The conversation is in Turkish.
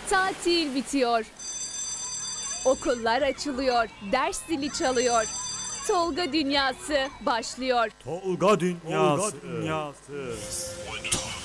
Tatil bitiyor. Okullar açılıyor. Ders zili çalıyor. Tolga dünyası başlıyor. Tolga dünyası.